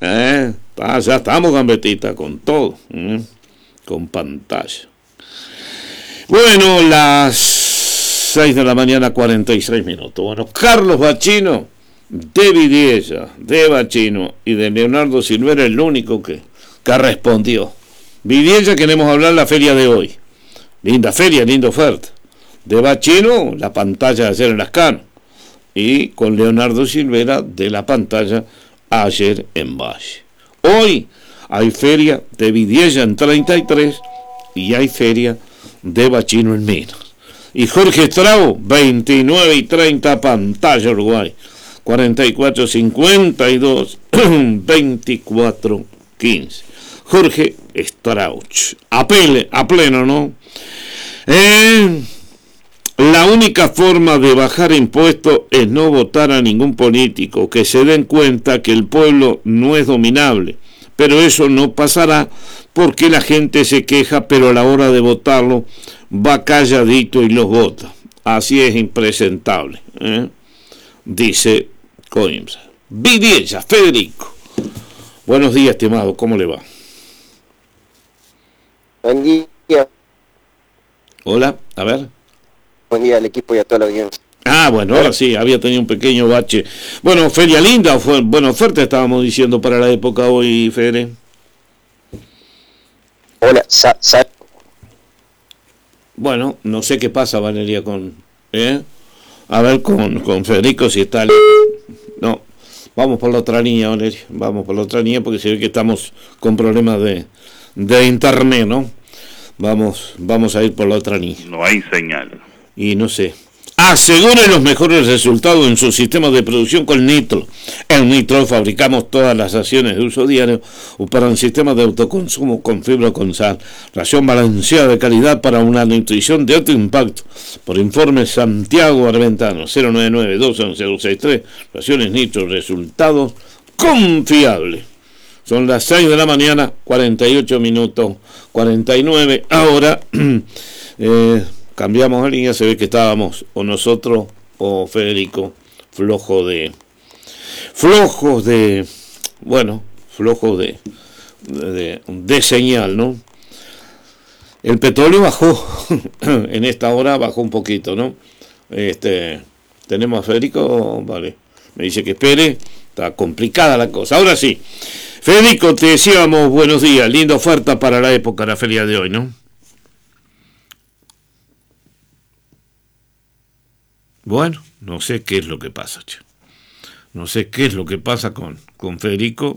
Ya estamos, Gambetita, con todo, con pantalla. Bueno, las 6 de la mañana, 46 minutos. Bueno, Carlos Bachino, de Vidiella, de Bachino y de Leonardo Silvera, el único que respondió. Vidiella, queremos hablar la feria de hoy. Linda feria, linda oferta. De Bachino, la pantalla de ayer en Las Canas. Y con Leonardo Silvera, de la pantalla ayer en Valle. Hoy hay feria de Vidiella en 33 y hay feria de Bachino en Minas. Y Jorge Estrao, 29 y 30, pantalla Uruguay. 44, 52, 24, 15. Jorge Strauch. A pleno, ¿no? La única forma de bajar impuestos es no votar a ningún político, que se den cuenta que el pueblo no es dominable. Pero eso no pasará porque la gente se queja, pero a la hora de votarlo va calladito y los vota. Así es impresentable, dice Coimbra. Vidiella, Federico. Buenos días, estimado, ¿cómo le va? Buen día. Hola, a ver. Buen día al equipo y a toda la audiencia. Bueno, ahora sí, había tenido un pequeño bache. Bueno, feria linda, buena oferta estábamos diciendo para la época hoy, Fede. Hola, Bueno, no sé qué pasa, Valeria, con... A ver, con Federico si está... No, vamos por la otra línea, Valeria. Vamos por la otra línea porque se ve que estamos con problemas de internet, ¿no? Vamos a ir por la otra línea. No hay señal. Y no sé. Asegure los mejores resultados en su sistema de producción con Nitro. En Nitro fabricamos todas las raciones de uso diario para un sistema de autoconsumo con fibra con sal. Ración balanceada de calidad para una nutrición de alto impacto. Por informe Santiago Arventano, 099-211-263. Raciones Nitro, resultados confiables. Son las 6 de la mañana, 48 minutos, 49. Ahora... cambiamos de línea, se ve que estábamos o nosotros o Federico flojos de señal, ¿no? El petróleo bajó, en esta hora bajó un poquito, ¿no? Tenemos a Federico, vale, me dice que espere, está complicada la cosa. Ahora sí, Federico, te decíamos buenos días, linda oferta para la época, la feria de hoy, ¿no? Bueno, no sé qué es lo que pasa, che. No sé qué es lo que pasa con Federico.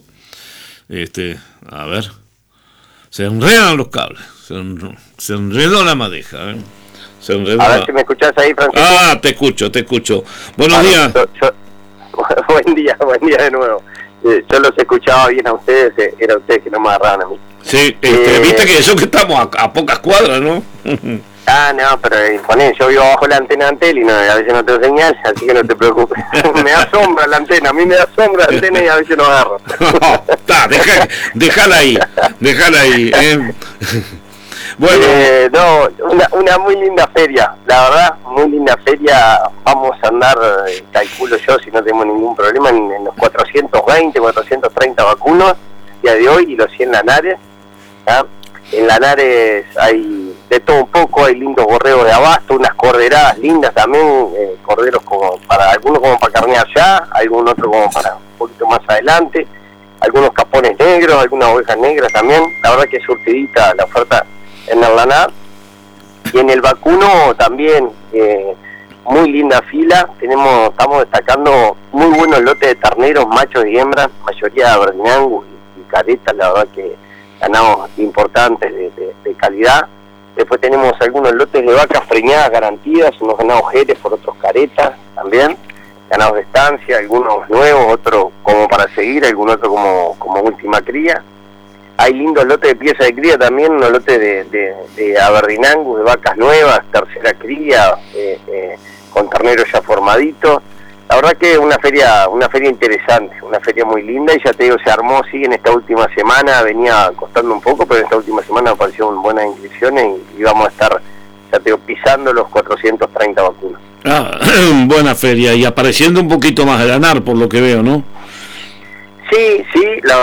A ver. Se enredan los cables. Se enredó la madeja, ¿eh? Se enredó. A ver si me escuchás ahí, Francisco. Te escucho. Buenos días. Buen día de nuevo. Yo los escuchaba bien a ustedes, era ustedes que no me agarraban a mí. Sí, viste que eso que estamos a pocas cuadras, ¿no? No, pero yo vivo bajo la antena Antel y a veces no tengo señal, así que no te preocupes. Me asombra la antena, a mí me asombra la antena y a veces no agarro. Déjala ahí. Bueno. Una muy linda feria, la verdad, muy linda feria. Vamos a andar, calculo yo, si no tenemos ningún problema, en los 420, 430 vacunos día de hoy y los 100 lanares. En Lanares hay de todo un poco, hay lindos borregos de abasto, unas corderadas lindas también, corderos como para algunos como para carnear ya, algún otro como para un poquito más adelante, algunos capones negros, algunas ovejas negras también. La verdad que es surtidita la oferta en el Lanar. Y en el vacuno también, muy linda fila, estamos destacando muy buenos lotes de terneros, machos y hembras, mayoría de Verdín Angus y caretas, la verdad que ganados importantes de calidad. Después tenemos algunos lotes de vacas preñadas garantidas, unos ganados Jerez por otros caretas también, ganados de estancia, algunos nuevos, otros como para seguir, algún otro como última cría. Hay lindos lotes de pieza de cría también, unos lotes de Aberdeen Angus, de vacas nuevas, tercera cría, con terneros ya formaditos. La verdad que es una feria interesante, una feria muy linda, y ya te digo, se armó, sí, en esta última semana, venía costando un poco, pero en esta última semana aparecieron buenas inscripciones y vamos a estar, ya te digo, pisando los 430 vacunas. Buena feria, y apareciendo un poquito más de Lanar, por lo que veo, ¿no? Sí, la